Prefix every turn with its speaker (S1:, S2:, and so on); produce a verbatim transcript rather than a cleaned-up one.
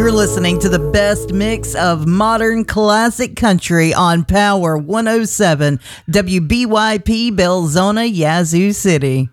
S1: You're listening to the best mix of modern classic country on Power one oh seven W B Y P Belzona, Yazoo City.